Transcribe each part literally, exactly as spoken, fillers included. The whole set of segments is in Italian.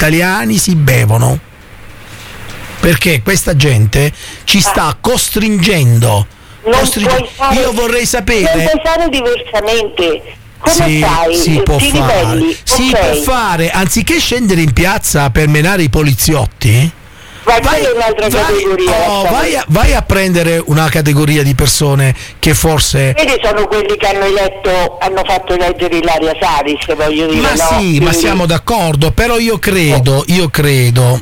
italiani si bevono, perché questa gente ci sta costringendo. Non costring... puoi fare, Io vorrei sapere. Non puoi fare diversamente. Come sì, fai? Si può Ti fare. ribelli? Si Okay. può fare, anziché scendere in piazza per menare i poliziotti. Vai, Vai, un'altra vai, categoria. oh, vai, a, vai a prendere una categoria di persone che forse. Vedi, sono quelli che hanno eletto, hanno fatto eleggere Ilaria Salis, voglio dire. Ma no? sì, Quindi... ma siamo d'accordo, però io credo, io credo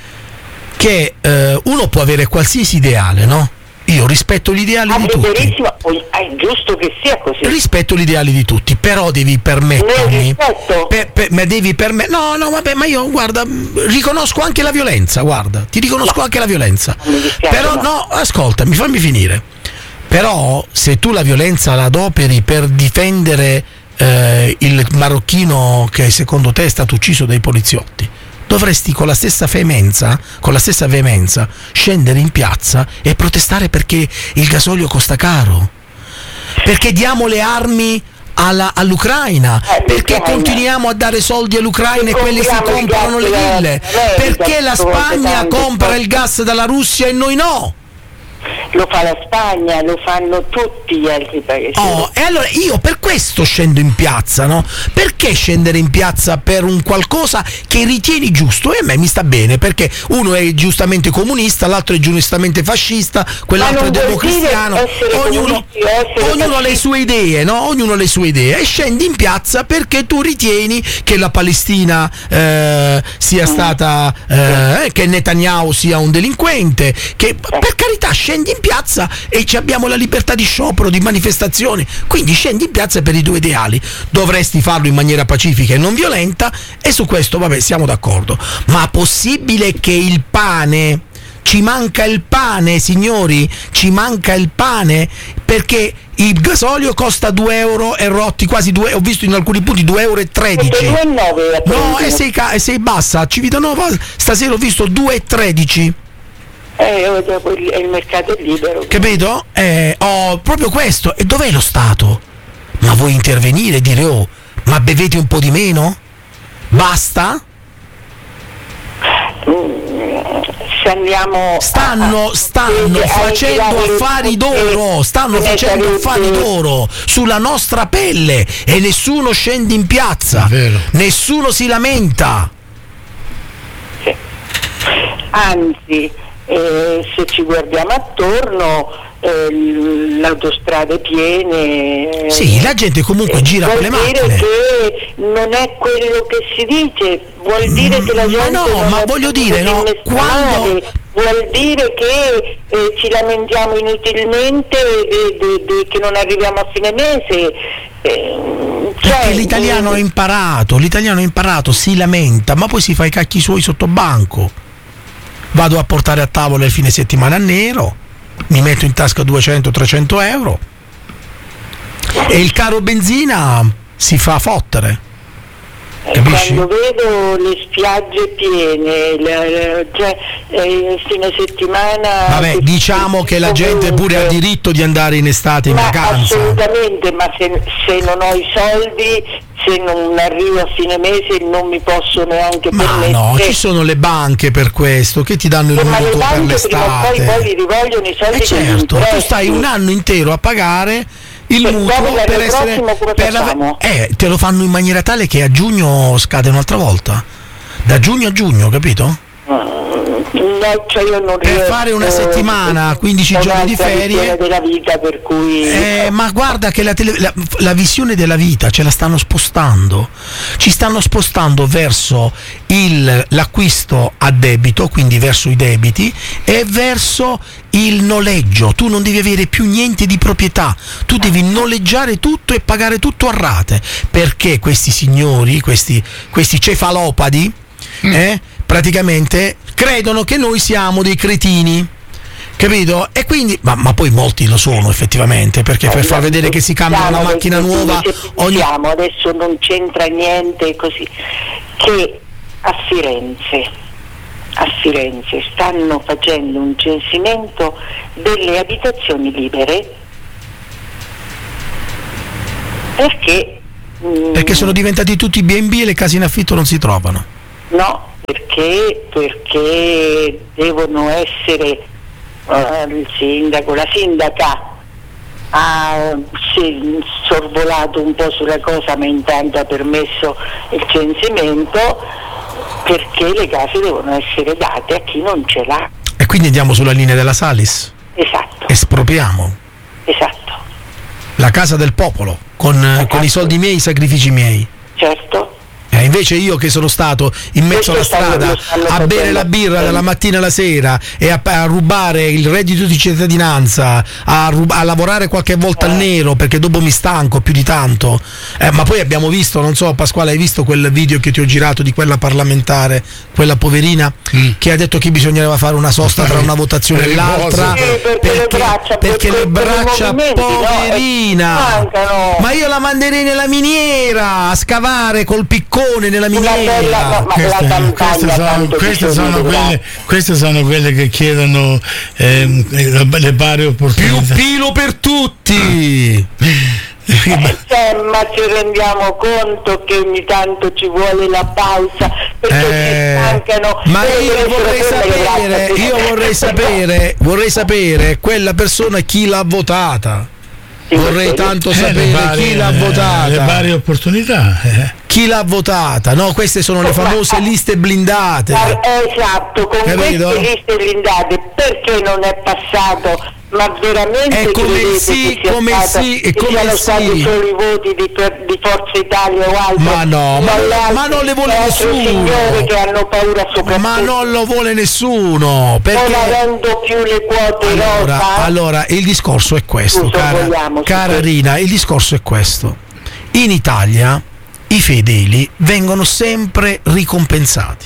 che eh, uno può avere qualsiasi ideale, no? Io rispetto gli ideali ah, di tutti. Verissimo. È giusto che sia così. Rispetto gli ideali di tutti, però devi permettermi. Per, per, ma devi permettere. No, no, vabbè, ma io guarda, riconosco anche la violenza, guarda, ti riconosco no. anche la violenza. Mi dispiace, però no. no, ascoltami, fammi finire. Però se tu la violenza la adoperi per difendere eh, il marocchino che secondo te è stato ucciso dai poliziotti, dovresti con la stessa veemenza, con la stessa veemenza scendere in piazza e protestare perché il gasolio costa caro, perché diamo le armi alla, all'Ucraina, eh, perché l'Ucraina. continuiamo a dare soldi all'Ucraina e quelli si comprano le ville, perché la Spagna compra il gas dalla Russia e noi no. Lo fa la Spagna, lo fanno tutti gli altri paesi. Oh, e allora io per questo scendo in piazza, no? Perché scendere in piazza per un qualcosa che ritieni giusto? E a me mi sta bene, perché uno è giustamente comunista, l'altro è giustamente fascista, quell'altro è democristiano. Ognuno, ognuno ha le sue idee, no? Ognuno ha le sue idee. E scendi in piazza perché tu ritieni che la Palestina eh, sia stata, eh, che Netanyahu sia un delinquente, che per carità scendi in piazza e ci abbiamo la libertà di sciopero, di manifestazione, quindi scendi in piazza per i tuoi ideali, dovresti farlo in maniera pacifica e non violenta, e su questo vabbè siamo d'accordo. Ma possibile che il pane, ci manca il pane signori, ci manca il pane, perché il gasolio costa due euro e rotti, quasi due, ho visto in alcuni punti due euro e tredici. No, e sei, e sei bassa, Civitanova stasera ho visto due e tredici. Eh, il mercato è libero. Capito? Eh, oh, proprio questo. E dov'è lo Stato? Ma vuoi intervenire e dire oh, ma bevete un po' di meno? Basta? Se andiamo stanno stanno a, facendo affari d'oro, stanno facendo affari d'oro sulla nostra pelle e nessuno scende in piazza, nessuno si lamenta. Sì. Anzi, Eh, se ci guardiamo attorno, eh, l'autostrade piene, sì, la gente comunque eh, gira con le macchine. Vuol dire che non è quello che si dice, vuol dire che la gente ma no, non ma è voglio dire, no, quando vuol dire che eh, ci lamentiamo inutilmente de, de, de, che non arriviamo a fine mese. Eh, Perché cioè, l'italiano ha imparato, l'italiano ha imparato, si lamenta, ma poi si fa i cacchi suoi sotto banco. Vado a portare a tavola il fine settimana a nero, mi metto in tasca duecento trecento euro e il caro benzina si fa fottere. Capisci? Quando vedo le spiagge piene, la, la, cioè, eh, il fine settimana. Vabbè, diciamo che la gente pure ha diritto di andare in estate in ma vacanza. Assolutamente, ma se, se non ho i soldi, se non arrivo a fine mese non mi posso neanche ma permettere. No, ci sono le banche per questo, che ti danno il mutuo per l'estate. Poi, poi li rivogliono i soldi. Eh certo, tu stai un anno intero a pagare il per mutuo per essere per la, eh, te lo fanno in maniera tale che a giugno scade un'altra volta, da giugno a giugno, capito? No, cioè io non per riesco, fare una settimana, quindici giorni di ferie della vita, per cui eh, ma guarda che la, tele, la, la visione della vita ce la stanno spostando, ci stanno spostando verso il, l'acquisto a debito, quindi verso i debiti, e verso il noleggio. Tu non devi avere più niente di proprietà, tu devi noleggiare tutto e pagare tutto a rate, perché questi signori, questi, questi cefalopadi mm. eh, praticamente credono che noi siamo dei cretini, capito? E quindi, ma, ma poi molti lo sono effettivamente, perché per far vedere che si cambia una macchina nuova ogni... adesso non c'entra niente, così che a Firenze a Firenze stanno facendo un censimento delle abitazioni libere perché perché sono diventati tutti B and B e le case in affitto non si trovano. No, perché, perché devono essere uh, il sindaco, la sindaca ha si, sorvolato un po' sulla cosa, ma intanto ha permesso il censimento, perché le case devono essere date a chi non ce l'ha. E quindi andiamo sulla linea della Salis? Esatto. Espropriamo. Esatto. La casa del popolo, con, esatto. con i soldi miei, i sacrifici miei. Certo. Eh, invece io che sono stato in mezzo alla strada a bere la birra dalla mattina alla sera e a, a rubare il reddito di cittadinanza, a, rub- a lavorare qualche volta al nero perché dopo mi stanco più di tanto, eh, ma poi abbiamo visto, non so Pasquale, hai visto quel video che ti ho girato di quella parlamentare, quella poverina mm. che ha detto che bisognava fare una sosta tra una votazione e l'altra sì, perché, perché le braccia, perché le braccia poverina, no? Ma io la manderei nella miniera a scavare col piccone nella miniera. Bella, no, queste, queste, sono, queste, sono quelle, queste sono quelle che chiedono ehm, le pari opportunità. Più filo per tutti. Eh, ma ci rendiamo conto che ogni tanto ci vuole la pausa perché eh, ci stancano. Ma io vorrei sapere, io vorrei sapere, vorrei sapere quella persona chi l'ha votata. Vorrei tanto sapere eh, vari, chi l'ha votata. Le varie opportunità. Eh. Chi l'ha votata? No, queste sono le famose liste blindate. Esatto, con Capito? queste liste blindate perché non è passato? Ma veramente è come sì, come stata, sì, che come siano sì. stati solo i voti di, di Forza Italia o altro? Ma no, ma, ma non le vuole nessuno. Signore che hanno paura soprattutto. Ma non lo vuole nessuno. Perché... Non avendo più le quote allora, rosa. Allora, il discorso è questo, Scusa, cara, vogliamo, cara Rina, il discorso è questo. In Italia i fedeli vengono sempre ricompensati.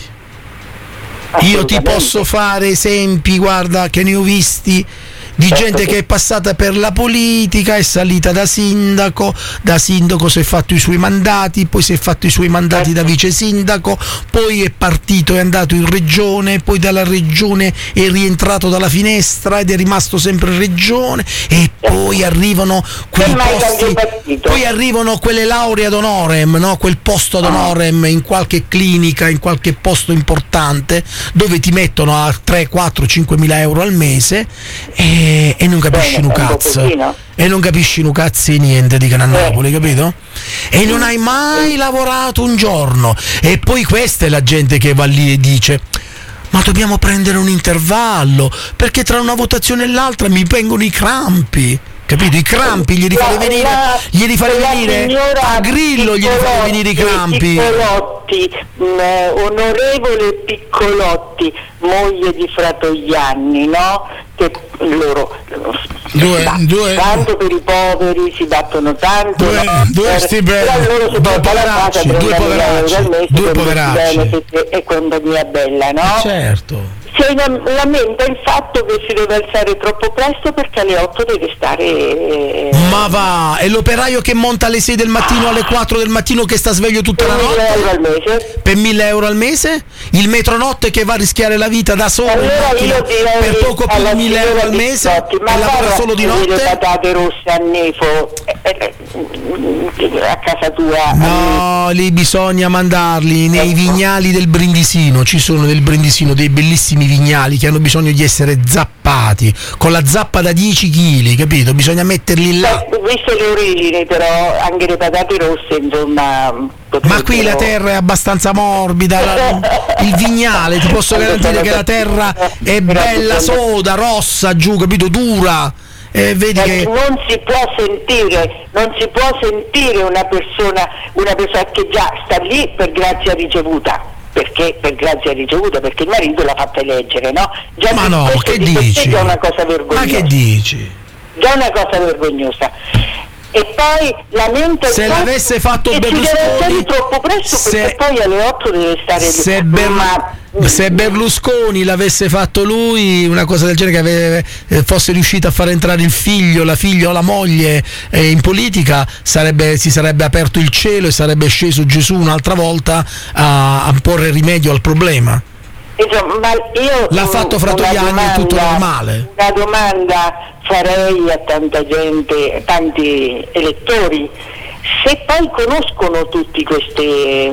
Io ti posso fare esempi, guarda, che ne ho visti di gente che è passata per la politica, è salita da sindaco, da sindaco si è fatto i suoi mandati, poi si è fatto i suoi mandati da vice sindaco, poi è partito, è andato in regione, poi dalla regione è rientrato dalla finestra ed è rimasto sempre in regione, e poi arrivano quei posti, poi arrivano quelle lauree ad honorem, no? Quel posto ad honorem in qualche clinica, in qualche posto importante, dove ti mettono a tre, quattro, cinque mila euro al mese e e non capisci un cazzo e non capisci un cazzo e niente di a Napoli, capito? E non hai mai lavorato un giorno, e poi questa è la gente che va lì e dice: ma dobbiamo prendere un intervallo perché tra una votazione e l'altra mi vengono i crampi. Capito? I crampi glieli fai venire, glieli fai venire a Grillo, glieli fai venire i crampi. Piccolotti, mh, onorevole Piccolotti, moglie di Fratoianni, no? Che loro due, due, tanto per i poveri si battono tanto, due, no? due per, stipendi, loro si due poveracci, due poveracci, due poveracci e compagnia bella, no? Certo. Si lamenta il fatto che si deve alzare troppo presto perché alle otto deve stare. Ma va, e l'operaio che monta alle sei del mattino, alle quattro del mattino, che sta sveglio tutta la notte? mille euro al mese. Per mille euro al mese? Il metronotte che va a rischiare la vita da solo, allora io direi per poco più di mille euro al mese, Pizzotti, ma e lavora solo di notte? Le patate rosse a nefo eh, eh, a casa tua? No, lì bisogna mandarli nei vignali del Brindisino. Ci sono del Brindisino dei bellissimi vignali che hanno bisogno di essere zappati con la zappa da dieci chili, capito? Bisogna metterli là. Beh, visto le origini, però anche le patate rosse, insomma. Ma qui la terra è abbastanza morbida, la, il vignale, ti posso garantire che la terra è bella soda, rossa, giù, capito? Dura. E vedi che non si può sentire, non si può sentire una persona, una persona che già sta lì per grazia ricevuta. Perché per grazia ricevuta, perché il marito l'ha fatta eleggere, no? Già ma no, che dici? È una cosa vergognosa. Ma che dici? Già una cosa vergognosa. E poi lamenta se l'avesse fatto Berlusconi troppo presto, se, perché poi alle otto deve stare lì. Se, Ber, ma, se Berlusconi l'avesse fatto lui, una cosa del genere, che aveva, eh, fosse riuscito a far entrare il figlio, la figlia o la moglie eh, in politica, sarebbe, si sarebbe aperto il cielo e sarebbe sceso Gesù un'altra volta a, a porre rimedio al problema. Insomma, ma io l'ha fatto Fratoianni, è tutto normale. Una domanda farei a tanta gente, tanti elettori: se poi conoscono tutti queste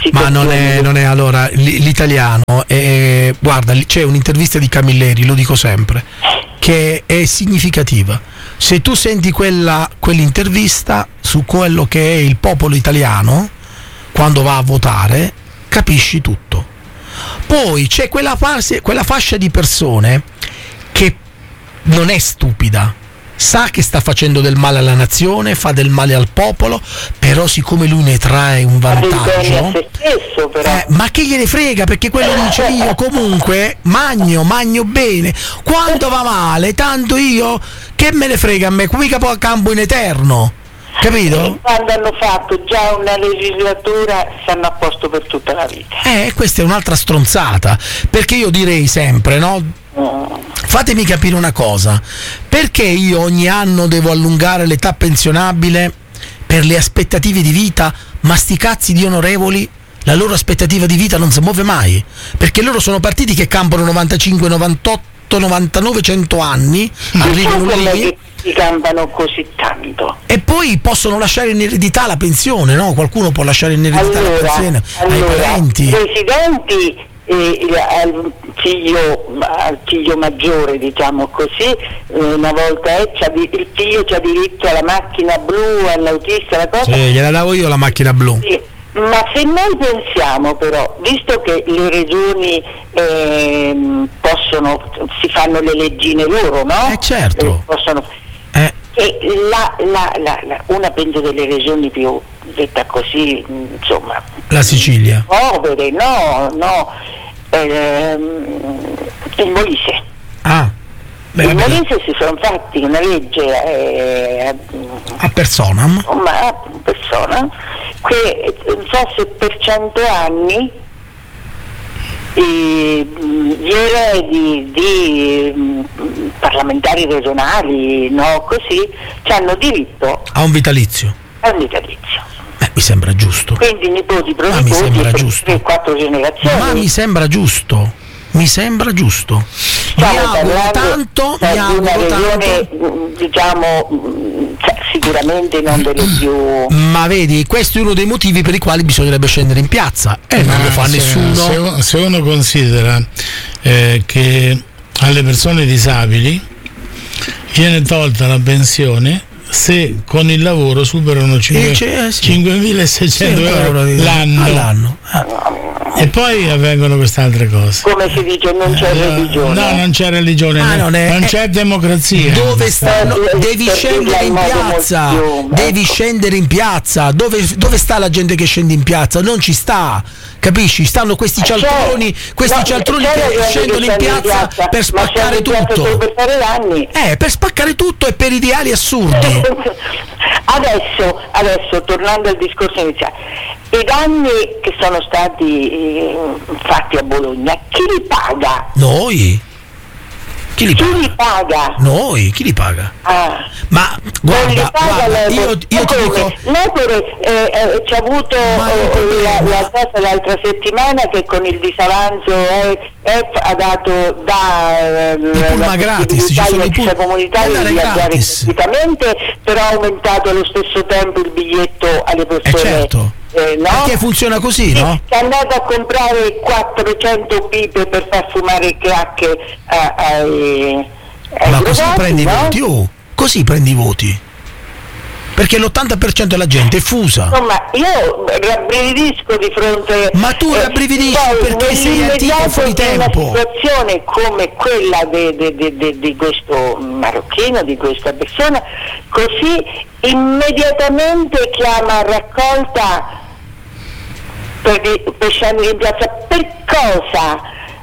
Ma non è, non è allora l'italiano è, guarda, c'è un'intervista di Camilleri, lo dico sempre, che è significativa. Se tu senti quella, quell'intervista su quello che è il popolo italiano quando va a votare, capisci tutto. Poi c'è quella, fase, quella fascia di persone che non è stupida, sa che sta facendo del male alla nazione, fa del male al popolo, però siccome lui ne trae un vantaggio, se stesso, però. Eh, ma che gliene frega, perché quello dice io comunque magno, magno bene, quando va male, tanto io che me ne frega a me, mica poi campo in eterno, capito? Quando hanno fatto già una legislatura stanno a posto per tutta la vita. Eh, questa è un'altra stronzata, perché io direi sempre, no? Fatemi capire una cosa, perché io ogni anno devo allungare l'età pensionabile per le aspettative di vita, ma sti cazzi di onorevoli, la loro aspettativa di vita non si muove mai, perché loro sono partiti che campano novantacinque, novantotto, novantanove, cento anni, arrivano lì si campano così tanto e poi possono lasciare in eredità la pensione, no? Qualcuno può lasciare in eredità allora, la pensione allora, ai parenti. I presidenti E al figlio, al figlio maggiore, diciamo così, una volta è, c'ha, il figlio c'ha diritto alla macchina blu, all'autista, la cosa. Sì, gliela davo io la macchina blu. Sì. Ma se noi pensiamo però, visto che le regioni eh, possono, si fanno le leggine loro, no? Eh certo. Eh, possono, eh. E la, la, la, la, una penso delle regioni più, detta così, insomma, la Sicilia, povere, no, no, ehm, il Molise. Ah, beh, il vabbè. Molise si sono fatti una legge eh, a personam, ma a persona, che non so se per cento anni i, gli eredi di mh, parlamentari regionali, no, così, hanno diritto a un vitalizio. a un vitalizio. Eh, mi sembra giusto. Quindi nipoti, Ma mi pronipoti sembra per giusto. tre quattro generazioni. Ma mi sembra giusto. Mi sembra giusto. Mi Stiamo auguro parlando tanto, mi di una auguro regione, tanto. diciamo, mh, cioè, sicuramente non delle più. Ma vedi, questo è uno dei motivi per i quali bisognerebbe scendere in piazza e non lo fa se, nessuno. Se uno, se uno considera eh, che alle persone disabili viene tolta la pensione se con il lavoro superano cinquemilaseicento sì, euro l'anno, all'anno. E poi avvengono queste altre cose. Come si dice, non c'è religione. No, non c'è religione, Ah, non, è, non c'è democrazia. Dove stanno? Devi scendere in piazza. Devi scendere in piazza. Dove, dove sta la gente che scende in piazza? Non ci sta. Capisci? Stanno questi cialtroni, questi no, cialtroni che scendono in piazza, in piazza per spaccare tutto. Per fare danni. Eh, per spaccare tutto e per ideali assurdi. Adesso, adesso, tornando al discorso iniziale, i danni che sono stati eh, fatti a Bologna, chi li paga? Noi. Chi li Chi paga? li paga? Noi, chi li paga? Ah. Ma guarda, guarda io, io ti dico. L'Epore eh, eh, ci ha avuto eh, la, la cosa l'altra settimana che con il disavanzo eh, eh, ha dato da eh, la gratis, ci sono i pul- comunitari di viaggiare gratuitamente, però ha aumentato allo stesso tempo il biglietto alle persone. Eh certo. Eh, no? Perché funziona così, sì, no? È andato a comprare quattrocento pipe per far fumare crack a, ai, ai Ma così drogati, prendi no? i voti, oh, così prendi i voti. Perché l'ottanta per cento della gente è fusa. Insomma, io rabbrividisco di fronte. Ma tu rabbrividisci eh, perché sei antico e fuori tempo. Una situazione come quella di de, de, de, de questo marocchino, di questa persona, così immediatamente chiama a raccolta per, per scendere in piazza. Per cosa?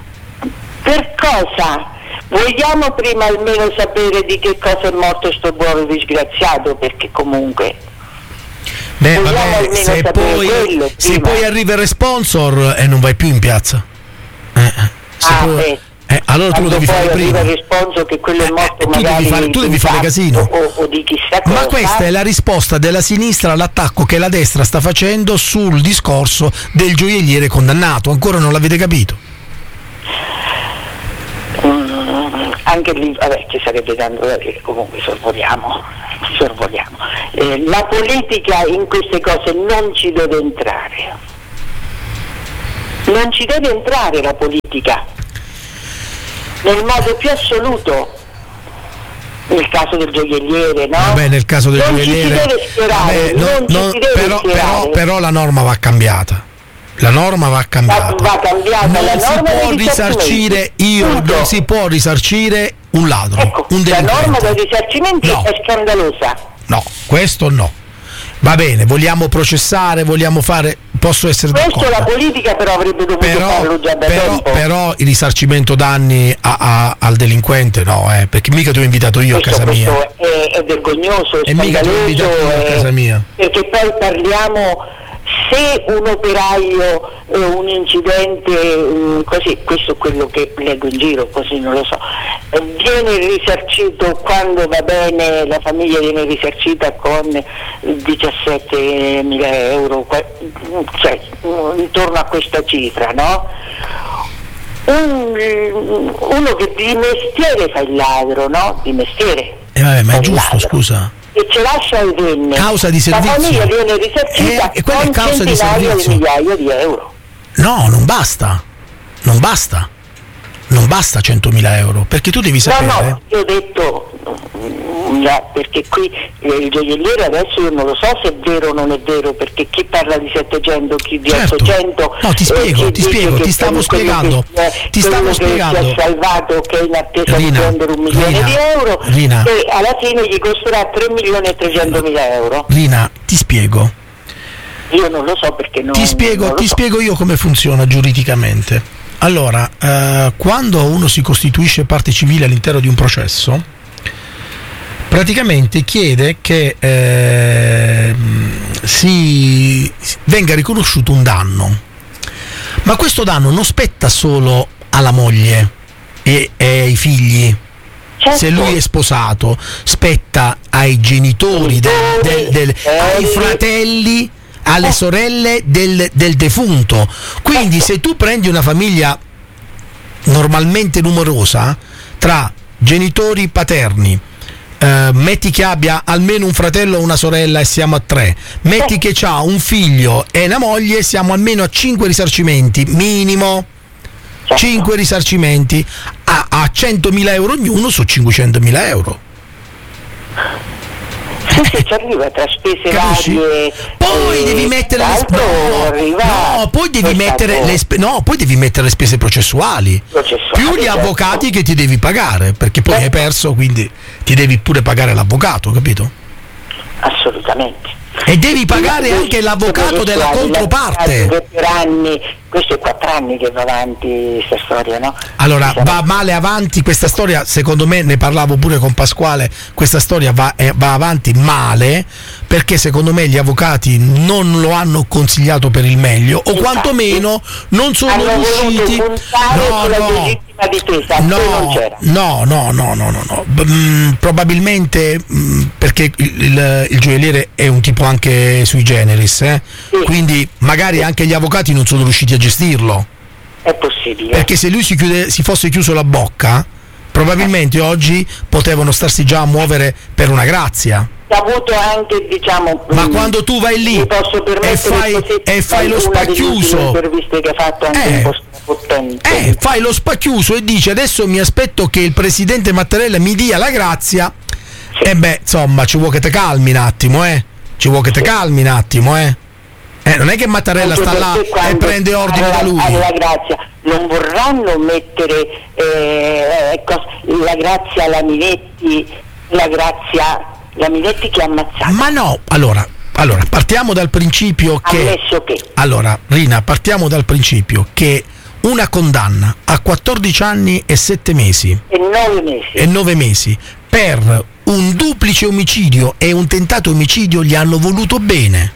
Per cosa? Vogliamo prima almeno sapere di che cosa è morto sto buono disgraziato, perché comunque beh, vabbè, se, poi, quello, se poi arriva il responsor e eh, non vai più in piazza. Eh, eh. Se ah, poi, eh, allora tu lo devi fare prima. Il responsor che quello è morto, eh, tu magari devi fare, tu devi fare casino. O, o di chissà cosa. Ma questa è la risposta della sinistra all'attacco che la destra sta facendo sul discorso del gioielliere condannato. Ancora non l'avete capito? Anche lì, vabbè, ci sarebbe tanto da dire, comunque sorvoliamo, sorvoliamo. Eh, la politica in queste cose non ci deve entrare. Non ci deve entrare la politica nel modo più assoluto. Nel caso del gioielliere, no? Vabbè, nel caso del non gioielliere. Ci si deve schierare, Vabbè, no, non no, ci si deve però, schierare. però, però la norma va cambiata. La norma va cambiata. Va, va cambiata non la si norma può risarcire io, Punto. non si può risarcire un ladro, Ecco, un la delinquente. norma dei risarcimenti No. è scandalosa. No, questo no. Va bene, vogliamo processare, vogliamo fare, posso essere Questo d'accordo. la politica però avrebbe dovuto Però, farlo già da però, tempo. però il risarcimento danni a, a, al delinquente no, eh, perché mica ti ho invitato io questo, a casa mia. questo è, è vergognoso, è E mica ti ho scandaloso, invitato io a è- casa mia. perché poi parliamo, se un operaio, eh, un incidente, mm, così, questo è quello che leggo in giro, così non lo so, eh, viene risarcito quando va bene, la famiglia viene risarcita con diciassettemila euro, qua- cioè mm, intorno a questa cifra, no? Un, uno che di mestiere fa il ladro, no? Di mestiere. Eh, vabbè, ma fa è il giusto, ladro. scusa. E ce lascia i penne. Causa di La servizio. famiglia viene risarcita Eh, e quella è con causa di centinaia di servizio. migliaia di euro. No, non basta. Non basta. Non basta centomila euro, perché tu devi sapere. No, no, io ho detto, mm, già, perché qui eh, il gioielliere adesso io non lo so se è vero o non è vero, perché chi parla di settecento, chi di Certo. ottocento. No, ti spiego, chi ti dice spiego, che ti stavo quello spiegando, che, eh, ti stavo quello spiegando. che si è salvato, che è in attesa Rina, di prendere un milione Rina, di euro, Rina. e alla fine gli costerà tre milioni e trecentomila euro. Rina, ti spiego. Io non lo so perché non Ti spiego, non lo ti so. spiego io come funziona giuridicamente. Allora, eh, quando uno si costituisce parte civile all'interno di un processo, praticamente chiede che eh, si venga riconosciuto un danno, ma questo danno non spetta solo alla moglie e, e ai figli. Certo. Se lui è sposato, spetta ai genitori, del, del, del, ai fratelli, alle sorelle del, del defunto. Quindi se tu prendi una famiglia normalmente numerosa, tra genitori paterni, eh, metti che abbia almeno un fratello o una sorella e siamo a tre, metti che c'ha un figlio e una moglie, siamo almeno a cinque risarcimenti minimo. cinque risarcimenti a, a centomila euro ognuno su cinquecentomila euro. Sì, sì, ci arriva tra spese Capisci? varie. Poi e devi mettere le l'altro spese. arriva No, poi devi questa mettere cosa. le spe- no, poi devi mettere le spese processuali. Processuali, Più gli certo. avvocati che ti devi pagare, perché poi Eh. hai perso, quindi ti devi pure pagare l'avvocato, capito? Assolutamente. E devi pagare anche l'avvocato della controparte. Che per anni, questo è quattro anni che va avanti questa storia, no? Allora, Diciamo- va male avanti questa storia, secondo me, ne parlavo pure con Pasquale, questa storia va, eh, va avanti male, perché secondo me gli avvocati non lo hanno consigliato per il meglio, o Infatti, quantomeno non sono hanno voluto riusciti. puntare sulla legittima difesa, poi non No, c'era. no, no, no, no, no, no. B- mm, probabilmente mm, perché il, il, il gioielliere è un tipo anche sui generis, eh? Sì. Quindi magari anche gli avvocati non sono riusciti a gestirlo. È possibile. Perché se lui si, chiude, si fosse chiuso la bocca, probabilmente oggi potevano starsi già a muovere per una grazia. Ha avuto anche, diciamo, Ma mh, quando tu vai lì mi posso permettere e fai, così, e fai lo una delle ultime spacchiuso, interviste che ha fatto anche Eh. un po' potente. eh, fai lo spacchiuso e dici adesso mi aspetto che il presidente Mattarella mi dia la grazia, e beh, insomma, ci vuole che te calmi un attimo, eh? Ci vuole che te calmi un attimo, eh? Eh, non è che Mattarella Anche sta là perché e quando prende ordine da lui. alla grazia non vorranno mettere eh, ecco, la grazia alla Minetti, la grazia la Minetti che ha ammazzato. Ma no, allora, allora partiamo dal principio che Ammesso che Allora, Rina, partiamo dal principio che una condanna a quattordici anni e sette mesi e nove mesi. e nove mesi per un duplice omicidio e un tentato omicidio gli hanno voluto bene.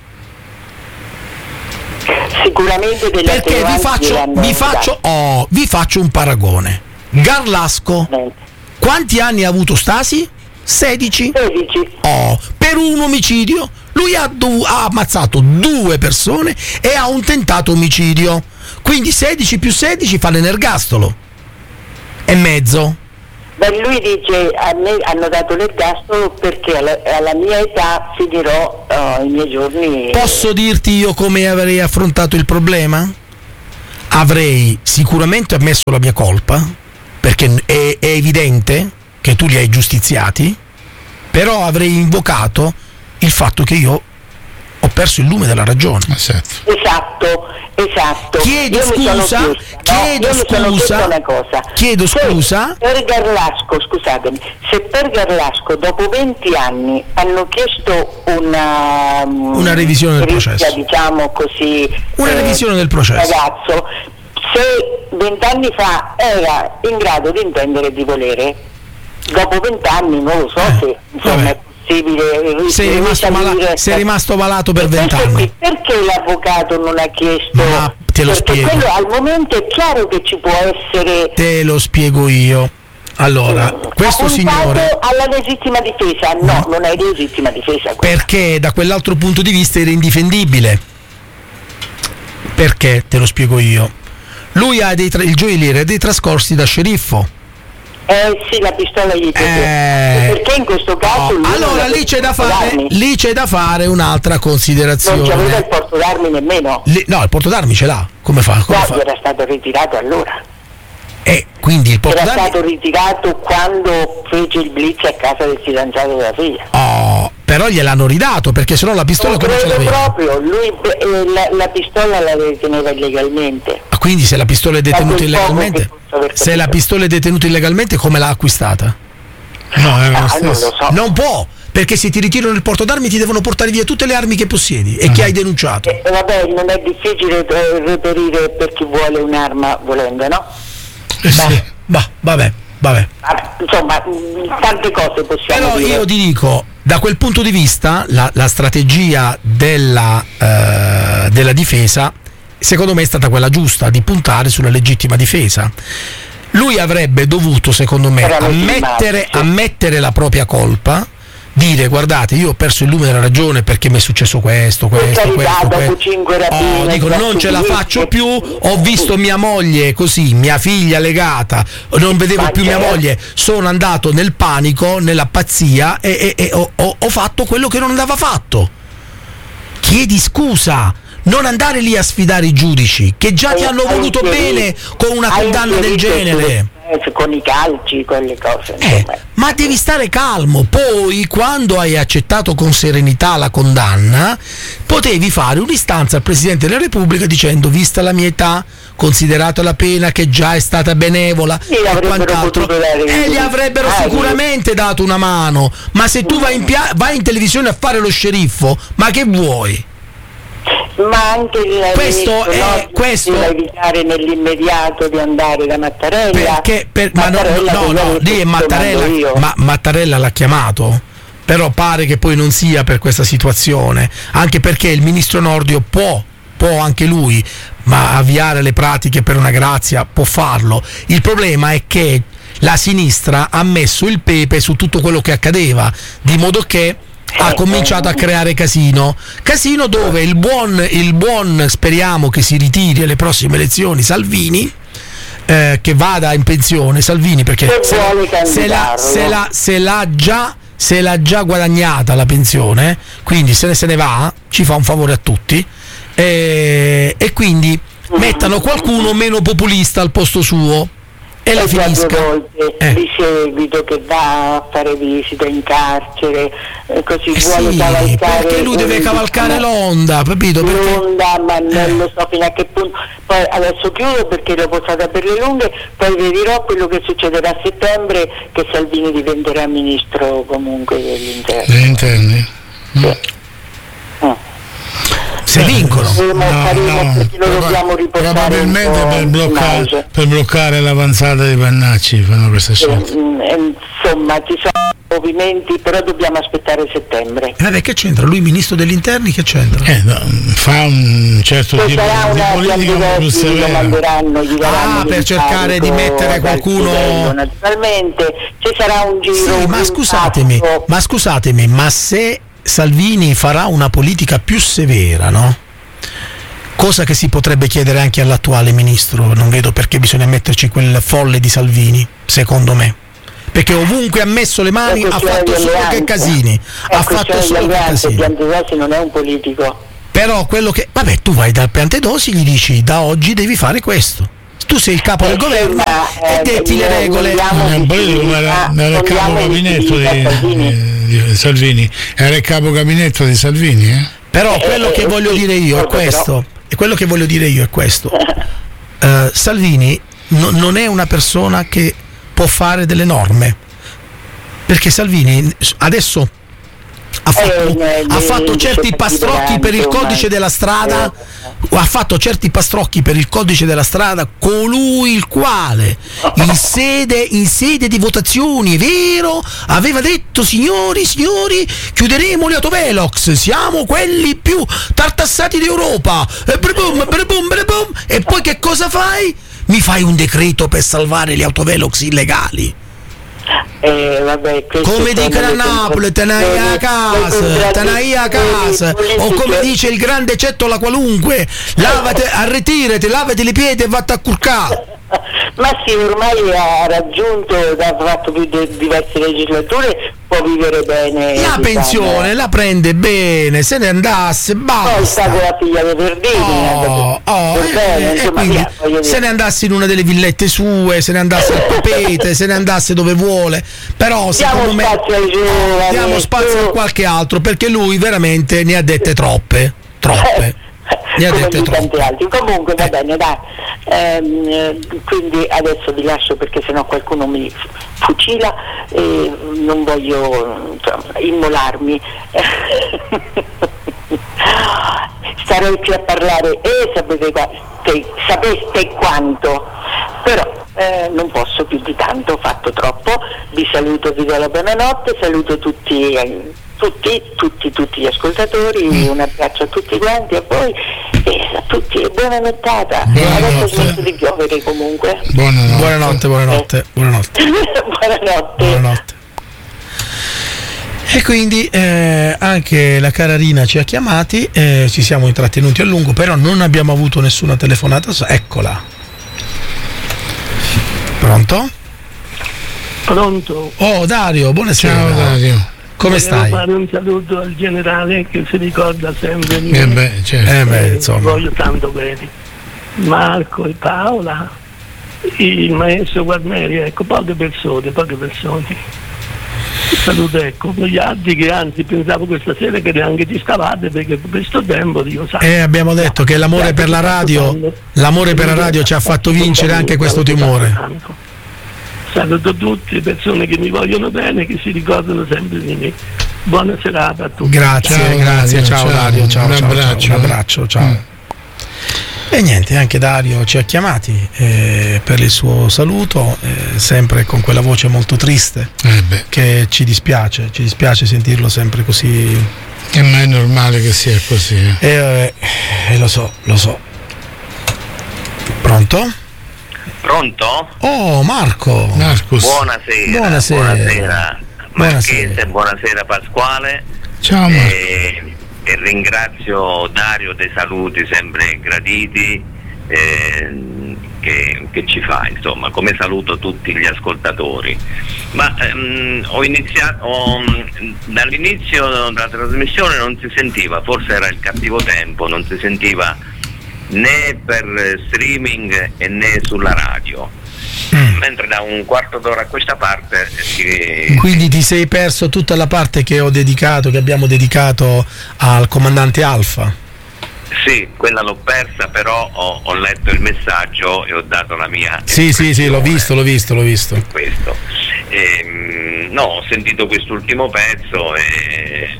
Sicuramente delle Perché vi attenuanti faccio, gliel'hanno vi faccio, date. oh, vi faccio un paragone. Garlasco, quanti anni ha avuto Stasi? sedici? sedici. Oh, per un omicidio lui ha, du- ha ammazzato due persone e ha un tentato omicidio, quindi sedici più sedici fa l'energastolo e mezzo. Beh, lui dice a me hanno dato l'ergastolo perché alla, alla mia età finirò uh, i miei giorni. Posso dirti io come avrei affrontato il problema? avrei sicuramente ammesso la mia colpa, perché è, è evidente che tu li hai giustiziati, però avrei invocato il fatto che io ho perso il lume della ragione. Esatto, esatto. Chiedo io scusa, chiesta, chiedo no? scusa, una cosa. chiedo se scusa. Per Garlasco, scusatemi, se per Garlasco dopo venti anni hanno chiesto una una revisione del rischia, processo, diciamo così, una eh, revisione del processo. Ragazzo, se vent'anni fa era in grado di intendere e di volere, dopo vent'anni non lo so eh, se insomma vabbè. Sei rimasto, mala- sei rimasto malato per vent'anni. Perché l'avvocato non ha chiesto? Ma te lo perché spiego. Quello, al momento è chiaro che ci può essere. Te lo spiego io. Allora, eh, questo signore alla legittima difesa, no, no, non è legittima difesa. Quella. Perché da quell'altro punto di vista era indifendibile. Perché? Te lo spiego io. Lui ha dei tra- il gioielliere ha dei trascorsi da sceriffo. Eh sì, la pistola gli piace. Eh, perché in questo caso no, allora lì c'è da fare lì c'è da fare un'altra considerazione. Non c'aveva il porto d'armi nemmeno. Lì, no, il porto d'armi ce l'ha. Come fa? Come Guarda, fa? era stato ritirato allora. E quindi il porto era d'armi stato ritirato quando fece il blitz a casa del fidanzato della figlia. Oh, però gliel'hanno ridato, perché sennò la pistola non come ce l'aveva? Proprio, lui eh, la, la pistola la deteneva illegalmente. Ah, quindi se la pistola è detenuta illegalmente? Se la pistola è detenuta illegalmente, come l'ha acquistata? No, era lo ah, stesso. Non lo so. Non può, perché se ti ritirano il porto d'armi ti devono portare via tutte le armi che possiedi e uh-huh. che hai denunciato. E eh, vabbè, non è difficile reperire per chi vuole un'arma volendo, no? Eh sì. Bah, vabbè, vabbè. Insomma, tante cose possiamo Però dire. io ti dico, da quel punto di vista, la, la strategia della, eh, della difesa, secondo me è stata quella giusta, di puntare sulla legittima difesa. Lui avrebbe dovuto, secondo me, ammettere, ammettere la propria colpa, dire guardate, io ho perso il lume della ragione perché mi è successo questo, questo, questo, questo. Oh, dico, non ce la faccio più, ho visto mia moglie così, mia figlia legata, non vedevo più mia moglie, sono andato nel panico, nella pazzia e, e, e ho, ho, ho fatto quello che non andava fatto. Chiedi scusa, non andare lì a sfidare i giudici che già ti hanno voluto bene con una condanna del genere. Con i calci, quelle cose. Eh, ma devi stare calmo. Poi, quando hai accettato con serenità la condanna, potevi fare un'istanza al Presidente della Repubblica dicendo: vista la mia età, considerata la pena che già è stata benevola e quant'altro, e gli avrebbero ah, sicuramente sì. dato una mano. Ma se tu vai in, pia- vai in televisione a fare lo sceriffo, ma che vuoi? Ma anche il questo è questo da evitare nell'immediato di andare da Mattarella, perché per, Mattarella ma no, no, no lì è Mattarella, ma Mattarella l'ha chiamato, però pare che poi non sia per questa situazione, anche perché il ministro Nordio può può anche lui ma avviare le pratiche per una grazia, può farlo. Il problema è che la sinistra ha messo il pepe su tutto quello che accadeva, di modo che ha cominciato a creare casino casino dove il buon, il buon speriamo che si ritiri alle prossime elezioni Salvini, eh, che vada in pensione Salvini, perché se, se, la, se, la, se, l'ha già, se l'ha già guadagnata la pensione, quindi se ne, se ne va, ci fa un favore a tutti, e, e quindi mettano qualcuno meno populista al posto suo e la finisca volte, eh. di seguito, che va a fare visita in carcere, eh, così eh vuole sì, cavalcare, perché lui deve cavalcare l'onda, capito? L'onda, ma non eh. lo so fino a che punto. Poi adesso chiudo perché l'ho postata per le lunghe, poi vi dirò quello che succederà a settembre, che Salvini diventerà ministro comunque dell'interno. Degli interni? Sì. Mm. Se vincono, no, no, probabil- probabilmente per bloccare, per bloccare l'avanzata di Pannacci fanno questa scelta. Eh, insomma, ci sono movimenti, però dobbiamo aspettare settembre. Eh, vabbè, che c'entra? Lui ministro degli interni, che c'entra? Eh, no, fa un certo Poi tipo sarà di politica più severa. Ah, per cercare di mettere qualcuno. Livello, naturalmente ci sarà un giro. Sì, ma scusatemi, ma scusatemi, ma se Salvini farà una politica più severa, no? Cosa che si potrebbe chiedere anche all'attuale ministro, non vedo perché bisogna metterci quel folle di Salvini, secondo me. Perché ovunque ha messo le mani ha fatto solo che casini, ha fatto solo che casini. Piantedosi non è un politico. Però quello che, vabbè, tu vai dal Piantedosi e gli dici da oggi devi fare questo. Tu sei il capo eh, del governo eh, e detti le regole. Eh, poi era, era il capo gabinetto di, di, di Salvini, era il capo gabinetto di Salvini, eh? Però quello che voglio dire io è questo, e quello che voglio dire io è questo. Uh, Salvini no, non è una persona che può fare delle norme, perché Salvini adesso ha fatto, eh, ha fatto certi pastrocchi per il codice della strada, ha fatto certi pastrocchi per il codice della strada, colui il quale in sede, in sede di votazioni, è vero, aveva detto signori, signori, chiuderemo le autovelox, siamo quelli più tartassati d'Europa, e, brebum, brebum, brebum, e poi che cosa fai? Mi fai un decreto per salvare le autovelox illegali. Eh, vabbè, come dicono a Napoli, te ne hai a casa, te ne hai a casa, o come dice il grande Cettola qualunque, lavate, arretirati, lavati le piedi e vatti a curcare. Ma sì, ormai ha raggiunto, ha fatto più di diverse legislature, può vivere bene. La pensione la prende bene, se ne andasse, basta. Poi sta con la figlia dei Verdini. Oh, oh, eh, bene, eh, insomma, quindi, via, se ne andasse in una delle villette sue, se ne andasse al Papete, se ne andasse dove vuole, però secondo me giovani, diamo spazio a qualche altro, perché lui veramente ne ha dette troppe, troppe. Ne ha dette troppe. Altri. Comunque va eh. bene, dai. Ehm, quindi adesso vi lascio perché sennò qualcuno mi fucila e non voglio insomma, immolarmi. Starei qui a parlare e sapete, che, sapeste quanto, però eh, non posso più di tanto, ho fatto troppo. Vi saluto, vi do la buonanotte, saluto tutti eh, tutti, tutti, tutti gli ascoltatori, mm. un abbraccio a tutti quanti, a voi e a tutti, e buona nottata. Buonanotte. Adesso smetto di piovere comunque. Buonanotte, buonanotte, buonanotte. Eh. buonanotte. buonanotte. buonanotte. E quindi eh, anche la cara Rina ci ha chiamati, eh, ci siamo intrattenuti a lungo, però non abbiamo avuto nessuna telefonata. Eccola. Pronto? Pronto? Oh Dario, buonasera. Ciao Dario. Come Volevo stai? fare un saluto al generale che si ricorda sempre di Eh me. beh, certo. Eh beh, insomma. Voglio tanto bene. Marco e Paola, il maestro Guarneri, ecco, poche persone, poche persone. Saluto, ecco, gli altri che anzi pensavo questa sera che neanche ci stavate perché per questo tempo Dio sa. Eh, abbiamo detto che l'amore per la radio, l'amore per la radio ci ha fatto vincere anche questo timore. Saluto tutte le persone che mi vogliono bene, che si ricordano sempre di me. Buona serata a tutti. Grazie, ciao, grazie, Dario, ciao, ciao Dario, ciao, un ciao, abbraccio, ciao, un abbraccio, ciao. Mm. E niente, anche Dario ci ha chiamati eh, per il suo saluto, eh, sempre con quella voce molto triste, eh beh. che ci dispiace, ci dispiace sentirlo sempre così. E ma è normale che sia così. Eh, eh, eh, lo so, lo so. Pronto? Pronto? Oh, Marco. Marcus. Buonasera. Buonasera. Buonasera. Buonasera. Marchese, buonasera Pasquale. Ciao Marco. E, e ringrazio Dario dei saluti sempre graditi eh, che, che ci fa, insomma, come saluto tutti gli ascoltatori. Ma ehm, ho iniziato ho, dall'inizio della trasmissione non si sentiva, forse era il cattivo tempo, non si sentiva né per streaming e né sulla radio, mm. mentre da un quarto d'ora a questa parte si... Quindi ti sei perso tutta la parte che ho dedicato, che abbiamo dedicato al comandante Alfa. Sì, quella l'ho persa, però ho, ho letto il messaggio e ho dato la mia sì sì sì l'ho visto l'ho visto l'ho visto questo. E, no, ho sentito quest'ultimo pezzo e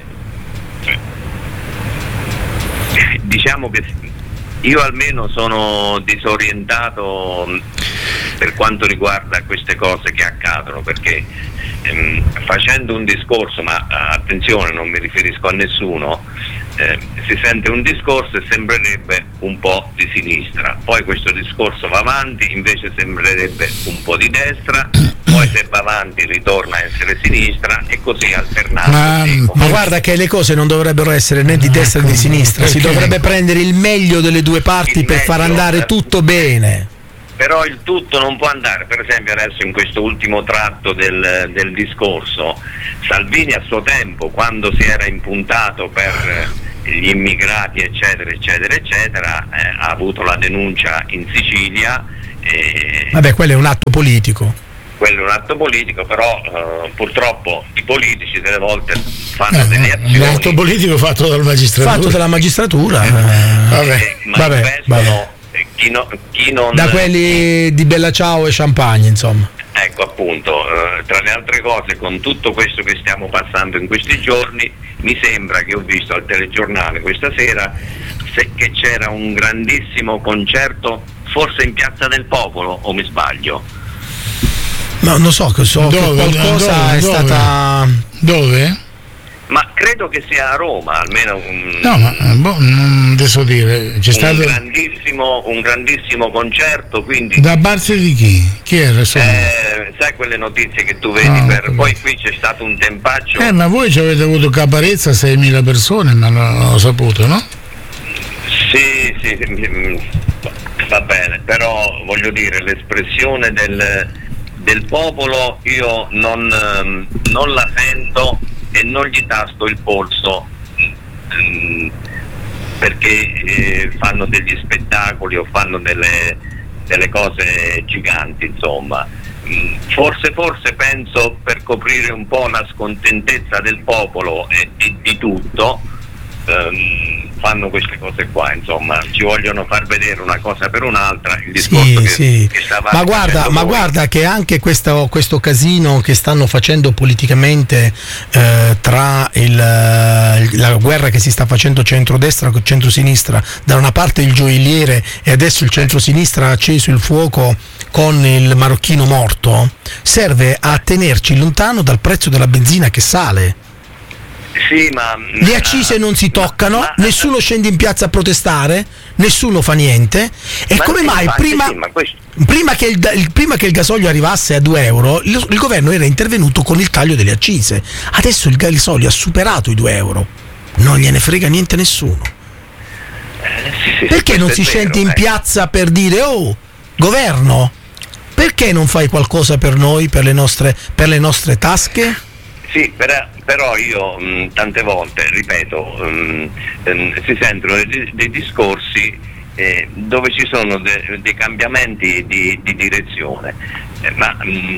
diciamo che io almeno sono disorientato per quanto riguarda queste cose che accadono, perché ehm, facendo un discorso, ma attenzione, non mi riferisco a nessuno, eh, si sente un discorso e sembrerebbe un po' di sinistra, poi questo discorso va avanti, invece sembrerebbe un po' di destra, poi se va avanti ritorna a essere sinistra e così alternando. Ma, ma guarda che le cose non dovrebbero essere né di destra né di sinistra, si dovrebbe prendere il meglio delle due parti il per meglio, far andare tutto bene. Però il tutto non può andare, per esempio adesso in questo ultimo tratto del, del discorso, Salvini a suo tempo, quando si era impuntato per gli immigrati eccetera eccetera eccetera, eh, ha avuto la denuncia in Sicilia. Eh, Vabbè, quello è un atto politico. Quello è un atto politico, però eh, purtroppo i politici delle volte fanno eh, delle azioni. Un atto politico fatto dalla magistratura. Fatto dalla magistratura. Eh, vabbè, eh, vabbè, vabbè. Chi, no, chi non... Da quelli di Bella Ciao e Champagne, insomma. Ecco, appunto, eh, tra le altre cose, con tutto questo che stiamo passando in questi giorni, mi sembra che ho visto al telegiornale questa sera se, che c'era un grandissimo concerto, forse in Piazza del Popolo, o mi sbaglio? No, non so, so dove, che qualcosa dove, è dove? stata... Dove? Ma credo che sia a Roma, almeno un, No, ma boh, non adesso dire, c'è un, stato grandissimo, un grandissimo concerto, quindi... da parte di chi? Chi era? Eh, sai quelle notizie che tu vedi, Ah, per, ok. poi qui c'è stato un tempaccio. Eh, ma voi ci avete avuto Caparezza seimila persone, ma non l'ho saputo, no? Sì, sì, mm, va bene, però voglio dire, l'espressione del, del popolo io non, ehm, non la sento e non gli tasto il polso, mm, perché eh, fanno degli spettacoli o fanno delle, delle cose giganti, insomma. Mm, Forse, forse penso, per coprire un po' la scontentezza del popolo e di, di tutto, ehm, fanno queste cose qua, insomma, ci vogliono far vedere una cosa per un'altra, il discorso Sì, che, sì. che stava Ma guarda, facendo ma voi. guarda che anche questo, questo casino che stanno facendo politicamente eh, tra il, la guerra che si sta facendo centrodestra con centrosinistra, da una parte il gioielliere e adesso il centrosinistra ha acceso il fuoco con il marocchino morto, serve a tenerci lontano dal prezzo della benzina che sale. Sì, ma Le accise non si toccano, ma- nessuno scende in piazza a protestare, nessuno fa niente. E ma come sì, mai infatti, prima, sì, ma questo- prima, che il, il- prima che il gasolio arrivasse a due euro, il, il governo era intervenuto con il taglio delle accise. Adesso il gasolio ha superato i due euro. Non gliene frega niente nessuno. eh, sì, sì, Perché questo non è si vero, scende in eh. piazza per dire: oh, governo, perché non fai qualcosa per noi, per le nostre, per le nostre tasche? Sì, però, però io mh, tante volte, ripeto, mh, mh, si sentono dei, dei discorsi eh, dove ci sono de, dei cambiamenti di, di direzione, eh, ma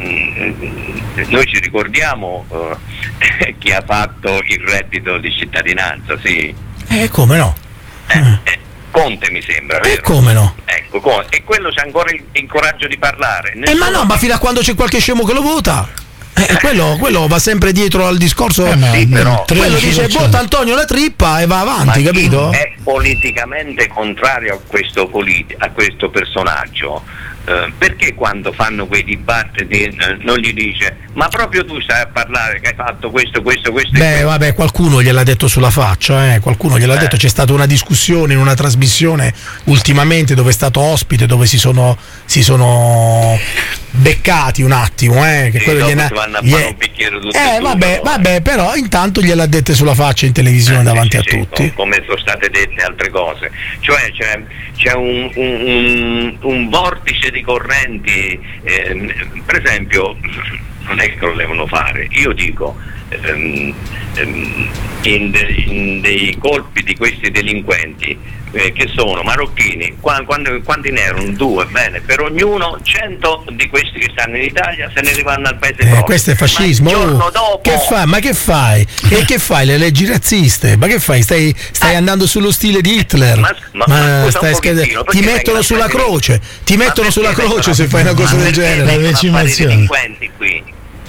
mh, noi ci ricordiamo eh, chi ha fatto il reddito di cittadinanza, sì? Eh, come no? Eh, eh, Conte mi sembra, E vero? come no? Ecco, Conte. E quello c'è ancora il, il coraggio di parlare. Eh, ma no, ma fino a quando c'è qualche scemo che lo vota? Eh, quello, quello va sempre dietro al discorso. Eh, ma- Sì, però- Quello dice: tredici per cento. vota Antonio la trippa e va Ma avanti, chi capito? è politicamente contrario a questo, politi- a questo personaggio, eh, perché quando fanno quei dibattiti eh, non gli dice: ma proprio tu stai a parlare che hai fatto questo, questo, questo e Beh, questo? vabbè, qualcuno gliel'ha detto sulla faccia, eh. Qualcuno gliel'ha Eh. detto. C'è stata una discussione in una trasmissione ultimamente dove è stato ospite, dove si sono, si sono beccati un attimo, eh. Che Sì, quello dopo gliene- si vanno a gli- fare un bicchiere tutti e Eh, due, vabbè, no? vabbè, però intanto gliel'ha dette sulla faccia in televisione Eh, davanti sì, a sì, tutti. come sono state dette altre cose, cioè c'è, c'è un, un- un- un vortice di correnti, ehm, per esempio non è che lo devono fare, io dico ehm, ehm, in, de- in dei colpi di questi delinquenti eh, che sono marocchini, qua- quando- quanti ne erano? Due, bene, per ognuno cento di questi che stanno in Italia se ne rivanno al paese Eh, proprio. questo è fascismo. Ma il giorno Oh, dopo, che fai? Ma che fai? E che fai? Le leggi razziste? Ma che fai? Stai, stai Eh. andando sullo stile di Hitler? Ma- ma- ma scusa stai un sched- pochettino, ti perché mettono vengono sulla a fare- croce. Ti Ma mettono sulla perché croce vengono se a- fai una cosa ma del perché genere. La vengono a fare i decimazione. delinquenti qui?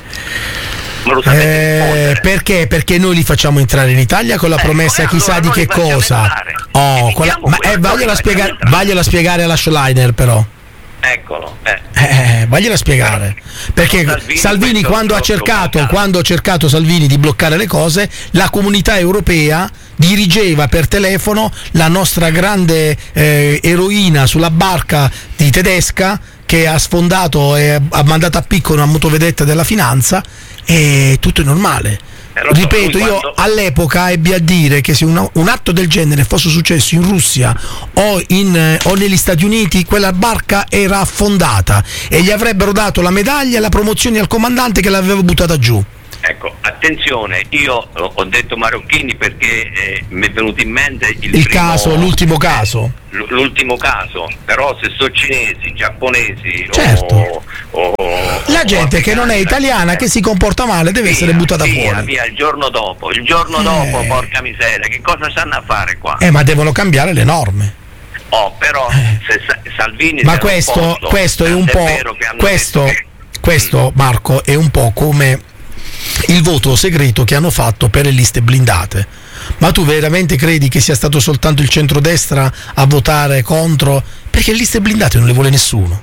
Me lo sapete Eh, rispondere? perché? Perché noi li facciamo entrare in Italia con la Ecco, promessa e chissà allora di noi che li facciamo cosa. entrare. Oh, E quella- diciamo ma quello, eh, noi vagliela, li spiega- facciamo entrare. vagliela spiegare alla Schleiner però. Eccolo, eh. Eh, vagliela spiegare, perché Salvini, Salvini, questo quando ha lo- lo cercato bloccava. quando ha cercato Salvini di bloccare le cose, la comunità europea dirigeva per telefono la nostra grande eh, eroina sulla barca di tedesca che ha sfondato e ha mandato a picco una motovedetta della finanza, e tutto è normale. Eh, lo so, Ripeto, lui io quando- all'epoca ebbi a dire che se una- un atto del genere fosse successo in Russia o, in, eh, o negli Stati Uniti, quella barca era affondata e gli avrebbero dato la medaglia e la promozione al comandante che l'aveva buttata giù. Ecco, attenzione, io ho detto marocchini perché eh, mi è venuto in mente il, il primo, caso, l'ultimo caso. L- l'ultimo caso, però se sono cinesi, giapponesi, certo. o, o, o la gente o che non è italiana, eh. che si comporta male, deve via, essere buttata via, fuori. Via, il giorno dopo, il giorno eh. dopo, porca miseria, che cosa stanno a fare qua? Eh, ma devono cambiare le norme. Oh, però eh. se Salvini ma questo, posto, questo è un po' questo, che... questo Marco è un po' come il voto segreto che hanno fatto per le liste blindate. Ma tu veramente credi che sia stato soltanto il centrodestra a votare contro? Perché le liste blindate non le vuole nessuno.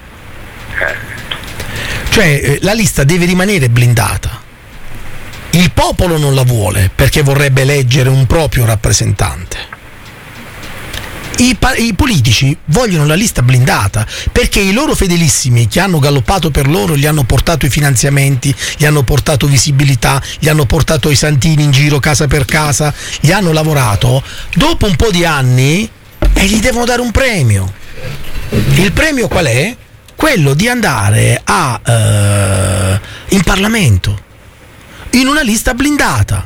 Cioè eh, la lista deve rimanere blindata. Il popolo non la vuole perché vorrebbe eleggere un proprio rappresentante. I, pa- I politici vogliono la lista blindata perché i loro fedelissimi che hanno galoppato per loro, gli hanno portato i finanziamenti, gli hanno portato visibilità, gli hanno portato i santini in giro casa per casa, gli hanno lavorato, dopo un po' di anni e gli devono dare un premio. Il premio qual è? Quello di andare a uh, in Parlamento in una lista blindata.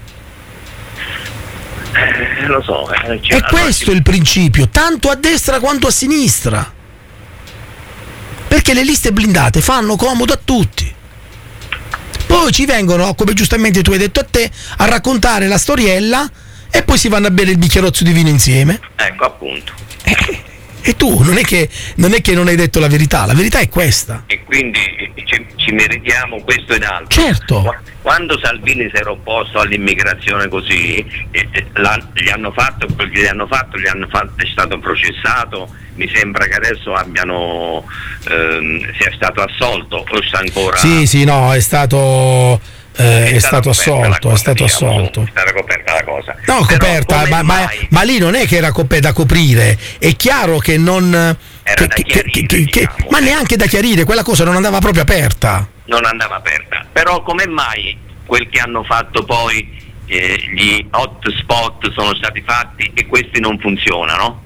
Eh, lo so, eh, e questo è il principio, tanto a destra quanto a sinistra, perché le liste blindate fanno comodo a tutti. Poi ci vengono, come giustamente tu hai detto a te, a raccontare la storiella e poi si vanno a bere il bicchierozzo di vino insieme. Ecco, appunto. Eh, e tu non è che non è che non hai detto la verità, la verità è questa. E quindi ci, ci meritiamo questo ed altro. Certo. Quando Salvini si era opposto all'immigrazione così, eh, la, gli hanno fatto quel che gli hanno fatto, gli hanno fatto, è stato processato, mi sembra che adesso abbiano ehm, sia stato assolto o sta ancora. Sì, sì, no, è stato eh, è, è stato assolto, cosa, è stato diciamo, assolto. È stata coperta la cosa. No, coperta, ma, ma, ma lì non è che era cop- da coprire, è chiaro che non era che, da che, chiarire, che, che, diciamo, ma neanche da chiarire, quella cosa non andava proprio aperta. Non andava aperta. Però come mai quel che hanno fatto poi eh, gli hotspot sono stati fatti e questi non funzionano?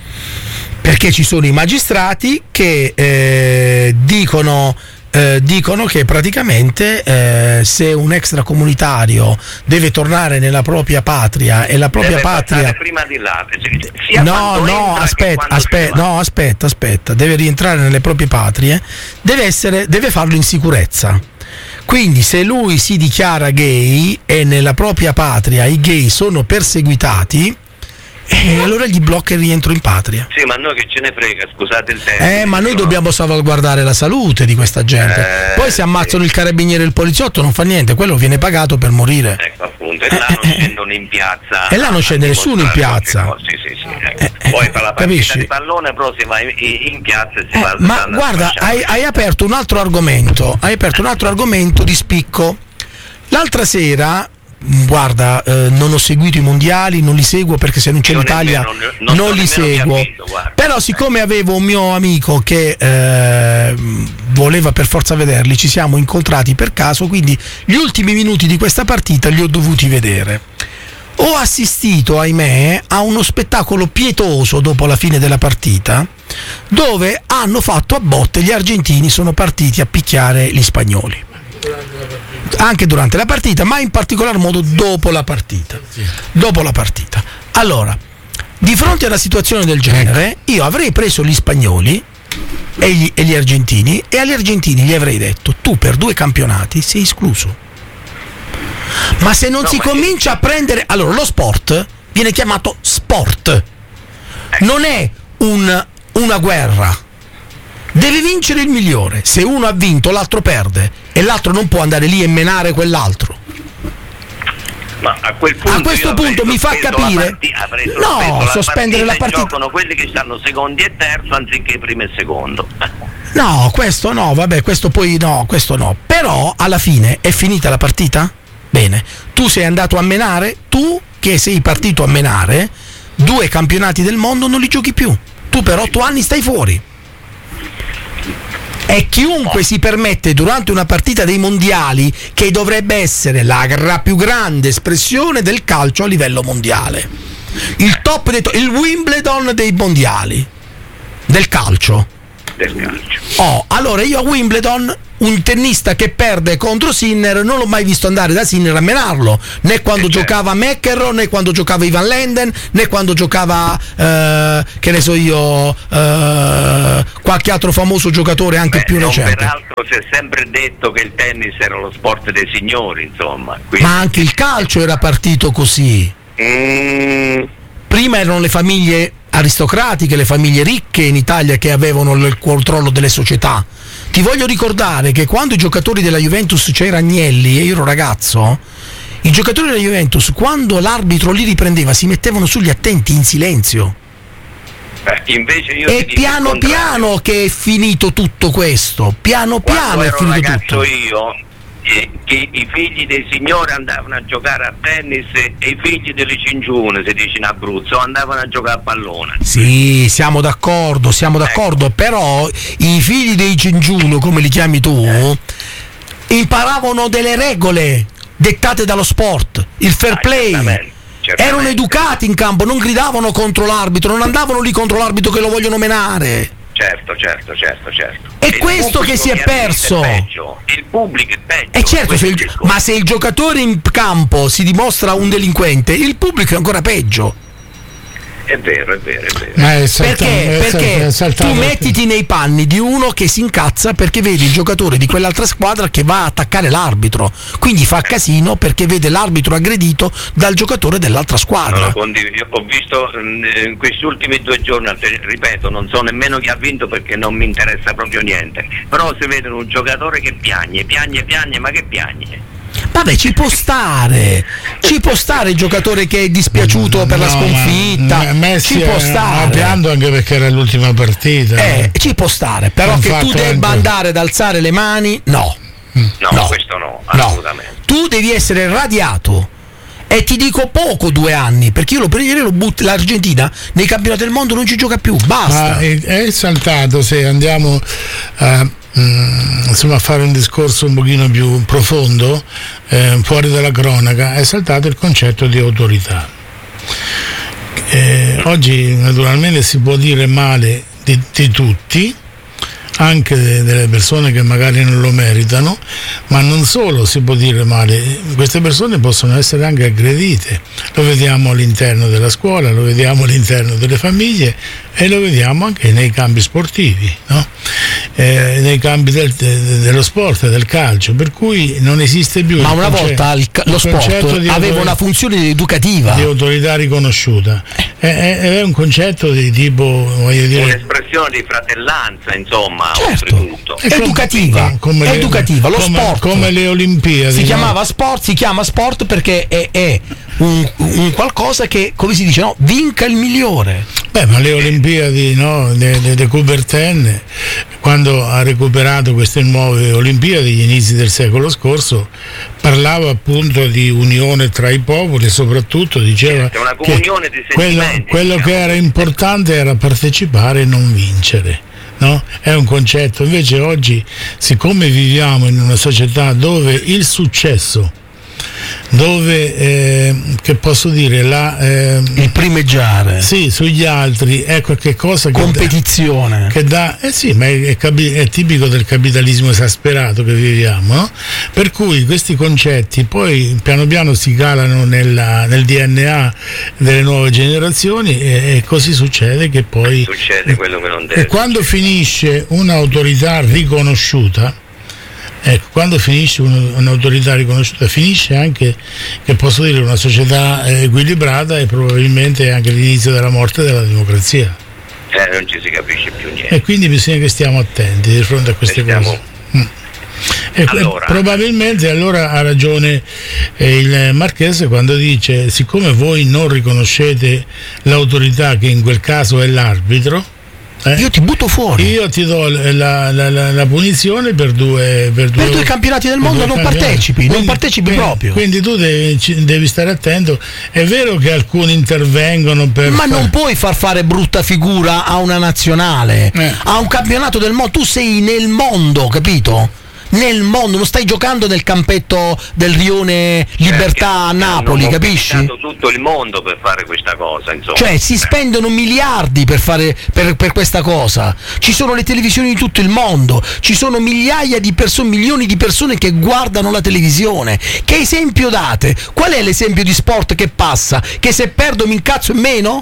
Perché ci sono i magistrati che eh, dicono eh, dicono che praticamente eh, se un extracomunitario deve tornare nella propria patria e la propria deve patria prima di là, sia no no aspetta aspetta no aspetta aspetta deve rientrare nelle proprie patrie, deve essere deve farlo in sicurezza. Quindi se lui si dichiara gay e nella propria patria i gay sono perseguitati, e allora gli blocca il rientro in patria. Sì, ma noi che ce ne frega, scusate il termine. Eh, ma noi dobbiamo salvaguardare la salute di questa gente. Eh, Poi se ammazzano sì. il carabiniere e il poliziotto non fa niente, quello viene pagato per morire. Ecco appunto, e là non scendono in piazza. E là non scende nessuno in piazza. Sì, sì, sì. Ecco. Eh, Poi per la partita capisci? Di pallone però si va in, in piazza e si eh, va. Ma guarda, hai, hai aperto un altro argomento, hai aperto un altro argomento di spicco. L'altra sera guarda, eh, non ho seguito i mondiali, non li seguo perché se non c'è Io l'Italia non, non, non li seguo capito, però siccome avevo un mio amico che eh, voleva per forza vederli, ci siamo incontrati per caso, quindi gli ultimi minuti di questa partita li ho dovuti vedere. Ho assistito, ahimè, a uno spettacolo pietoso dopo la fine della partita, dove hanno fatto a botte, gli argentini sono partiti a picchiare gli spagnoli anche durante la partita, ma in particolar modo dopo la partita. Dopo la partita. Allora, di fronte a una situazione del genere, io avrei preso gli spagnoli e gli, e gli argentini e agli argentini gli avrei detto: tu per due campionati sei escluso. Ma se non no, si comincia a prendere, allora lo sport viene chiamato sport, non è un, una guerra. Deve vincere il migliore. Se uno ha vinto, l'altro perde e l'altro non può andare lì e menare quell'altro. Ma a quel punto a questo punto mi fa capire partita, no, sospendere la partita. Giocano quelli che stanno secondi e terzo anziché primo e secondo. No, questo no, vabbè, questo poi no, questo no. Però alla fine è finita la partita? Bene. Tu sei andato a menare, tu che sei partito a menare, due campionati del mondo non li giochi più. Tu per otto anni stai fuori. E chiunque si permette durante una partita dei mondiali, che dovrebbe essere la gra- più grande espressione del calcio a livello mondiale, il top dei to- il Wimbledon dei mondiali del calcio, del calcio. Oh, allora io a Wimbledon un tennista che perde contro Sinner non l'ho mai visto andare da Sinner a menarlo, né quando eh giocava certo. McEnroe, né quando giocava Ivan Lendl, né quando giocava eh, che ne so io eh, qualche altro famoso giocatore anche Beh, più recente. Peraltro si è sempre detto che il tennis era lo sport dei signori, insomma. Quindi... Ma anche il calcio era partito così. Mm. Prima erano le famiglie aristocratiche, le famiglie ricche in Italia che avevano il controllo delle società. Ti voglio ricordare che quando i giocatori della Juventus c'era Agnelli e io ero ragazzo, i giocatori della Juventus quando l'arbitro li riprendeva si mettevano sugli attenti in silenzio. Eh, invece io e piano piano che è finito tutto questo, piano piano è finito tutto. Io che i figli dei signori andavano a giocare a tennis e i figli delle cingiune, si dice in Abruzzo, andavano a giocare a pallone. Sì, siamo d'accordo, siamo d'accordo, ecco. Però i figli dei cingiuno, come li chiami tu, eh. imparavano delle regole dettate dallo sport, il fair ah, play. Certamente, certamente. Erano educati in campo, non gridavano contro l'arbitro, non andavano lì contro l'arbitro che lo vogliono menare. Certo, certo, certo, certo. È e questo che si è perso. È peggio. Il pubblico è peggio. E certo, se il, ma se il giocatore in campo si dimostra un delinquente, il pubblico è ancora peggio. È vero, è vero, è vero. Ma è saltato, perché? È perché è saltato, tu mettiti nei panni di uno che si incazza perché vedi il giocatore di quell'altra squadra che va a attaccare l'arbitro, quindi fa casino perché vede l'arbitro aggredito dal giocatore dell'altra squadra. No, io ho visto in questi ultimi due giorni, ripeto, non so nemmeno chi ha vinto perché non mi interessa proprio niente, però se vedono un giocatore che piagne, piagne, piagne, ma che piagne? Vabbè, ci può stare, ci può stare il giocatore che è dispiaciuto no, per la sconfitta, ma Messi ci può stare. Piando anche perché era l'ultima partita. Eh, ci può stare, però non che tu debba anche... andare ad alzare le mani, no. No, no. Questo no, assolutamente. No. Tu devi essere radiato. E ti dico poco due anni, perché io lo prenderei lo butto, l'Argentina nei campionati del mondo non ci gioca più, basta. Ma è, è saltato, se andiamo a, mm, insomma, a fare un discorso un pochino più profondo, eh, fuori dalla cronaca, è saltato il concetto di autorità. Eh, oggi naturalmente si può dire male di, di tutti, anche delle persone che magari non lo meritano, ma non solo si può dire male, queste persone possono essere anche aggredite, lo vediamo all'interno della scuola, lo vediamo all'interno delle famiglie e lo vediamo anche nei campi sportivi, no? eh, nei campi del, de, dello sport, del calcio, per cui non esiste più. Ma una concetto, volta il, lo sport aveva autor- una funzione educativa, di autorità riconosciuta, è, è, è un concetto di tipo, voglio dire, un'espressione di fratellanza, insomma. Certo, è educativa, come, è educativa, lo come, sport come le Olimpiadi si no? chiamava sport, si chiama sport perché è, è un, un qualcosa che, come si dice, no? Vinca il migliore. Beh, ma le Olimpiadi, no? De, de, de Coubertin, quando ha recuperato queste nuove Olimpiadi, gli inizi del secolo scorso, parlava appunto di unione tra i popoli e soprattutto diceva è una comunione che di sentimenti, quello, quello diciamo. che era importante era partecipare e non vincere. No? È un concetto, invece oggi, siccome viviamo in una società dove il successo, dove eh, che posso dire la, eh, il primeggiare sì, sugli altri è qualche cosa che competizione dà, che dà eh sì, ma è, è, è tipico del capitalismo esasperato che viviamo, no? Per cui questi concetti poi piano piano si calano nella, nel D N A delle nuove generazioni e, e così succede che poi succede quello che non deve e quando succedere. Finisce un'autorità riconosciuta, ecco, quando finisce un'autorità riconosciuta, finisce anche, che posso dire, una società equilibrata e probabilmente anche l'inizio della morte della democrazia. Eh, non ci si capisce più niente. E quindi bisogna che stiamo attenti di fronte a queste stiamo... cose. Mm. E allora... probabilmente allora ha ragione eh, il Marchese quando dice: siccome voi non riconoscete l'autorità che in quel caso è l'arbitro, Eh? io ti butto fuori, io ti do la, la, la, la punizione per due per due, per due campionati del mondo, non partecipi, quindi, non partecipi quindi, proprio. Quindi tu devi, devi stare attento. È vero che alcuni intervengono per ma far... non puoi far fare brutta figura a una nazionale, eh. a un campionato del mondo. Tu sei nel mondo, capito? nel mondo, non stai giocando nel campetto del rione Libertà a Napoli, capisci? Hanno tutto il mondo per fare questa cosa, insomma. Cioè si spendono miliardi per fare per, per questa cosa. Ci sono le televisioni di tutto il mondo, ci sono migliaia di persone, milioni di persone che guardano la televisione. Che esempio date? Qual è l'esempio di sport che passa? Che se perdo mi incazzo in meno?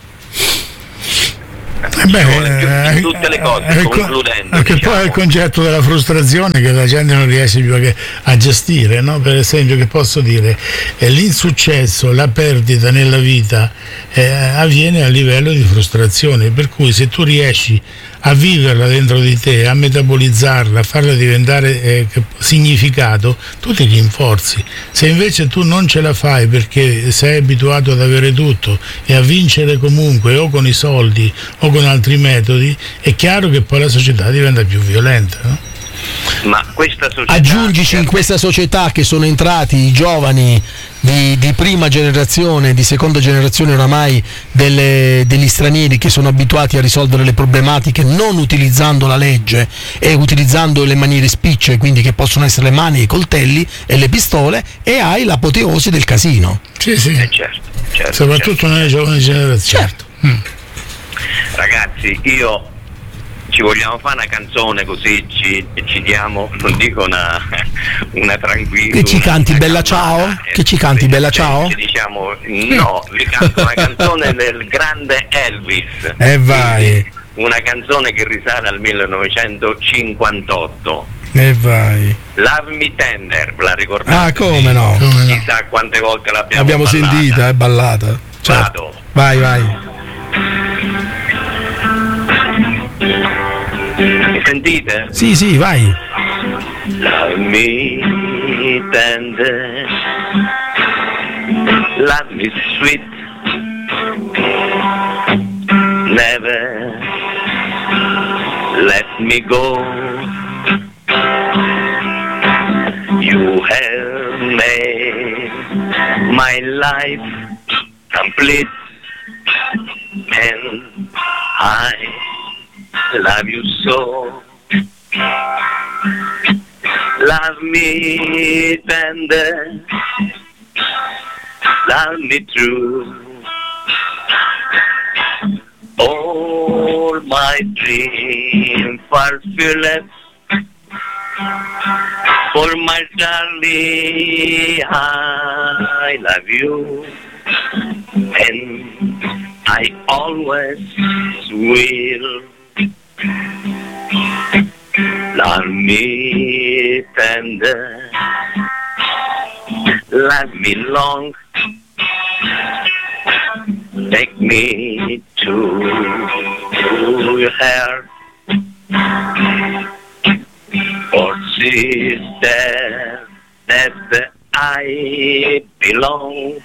Eh beh, in tutte le cose, eh, concludendo, perché diciamo. Poi è il concetto della frustrazione che la gente non riesce più a, a gestire, no? Per esempio, che posso dire, eh, l'insuccesso, la perdita nella vita eh, avviene a livello di frustrazione, per cui se tu riesci a viverla dentro di te, a metabolizzarla, a farla diventare eh, significato, tu ti rinforzi. Se invece tu non ce la fai perché sei abituato ad avere tutto e a vincere comunque o con i soldi o con altri metodi, è chiaro che poi la società diventa più violenta, no? Ma questa società... Aggiungici in questa società che sono entrati i giovani di, di prima generazione, di seconda generazione oramai delle, degli stranieri che sono abituati a risolvere le problematiche non utilizzando la legge e utilizzando le maniere spicce, quindi che possono essere le mani, i coltelli e le pistole, e hai l'apoteosi del casino. Sì, sì. Eh certo, certo, soprattutto certo. nelle giovani generazioni. Certo. Mm. Ragazzi, io ci vogliamo fare una canzone così ci, ci diamo, non dico una, una tranquilla. Che ci canti una Bella Ciao? Eh, che ci canti Bella Ciao? Ci diciamo no, vi canto una canzone del grande Elvis. E eh vai. Una canzone che risale al millenovecentocinquantotto. E vai. Love Me Tender, la ricordate? Ah, come no? Come no. Chissà quante volte l'abbiamo Abbiamo ballata. sentita, è ballata. Certo. Vado. Vai, vai. Mi sentite? Sì, sì, vai. Love me tender, love me sweet, never let me go. You have made my life complete, and I love you so. Love me tender, love me true. All my dreams fulfilled, for my darling I love you, and I always will. Love me tender, love me long, take me to your heart, for sister that I belong.